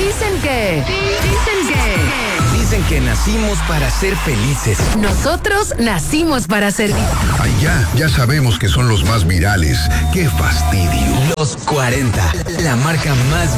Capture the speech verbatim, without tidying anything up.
Dicen que... Dicen que... Dicen que nacimos para ser felices. Nosotros nacimos para servir. Ay, ya, ya sabemos que son los más virales. ¡Qué fastidio! Los cuarenta, la marca más